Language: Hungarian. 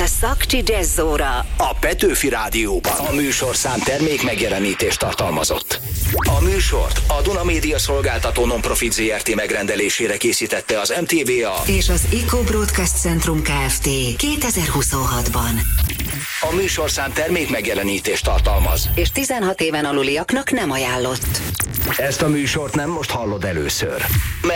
a Szakcsi Jazzóra a Petőfi Rádióban. A műsorszám termék megjelenítést tartalmazott. A műsort a Duna Média Szolgáltató Nonprofit Zrt. Megrendelésére készítette az MTVA és az Eco Broadcast Centrum Kft. 2026-ban. A műsorszám termék megjelenítést tartalmaz, és 16 éven aluliaknak nem ajánlott. Ezt a műsort nem most hallod először.